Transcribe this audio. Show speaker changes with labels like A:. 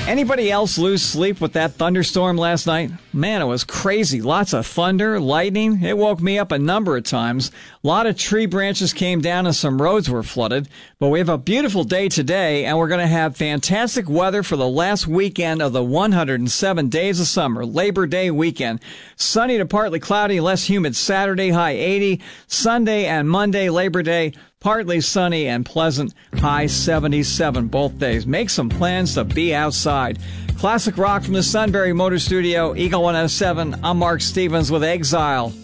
A: Anybody else lose sleep with that thunderstorm last night? Man, it was crazy. Lots of thunder, lightning. It woke me up a number of times. A lot of tree branches came down and some roads were flooded. But we have a beautiful day today, and we're going to have fantastic weather for the last weekend of the 107 days of summer, Labor Day weekend. Sunny to partly cloudy, less humid Saturday, high 80. Sunday and Monday, Labor Day, partly sunny and pleasant, high 77 both days. Make some plans to be outside. Classic rock from the Sunbury Motor Studio, Eagle 107. I'm Mark Stevens with Exile.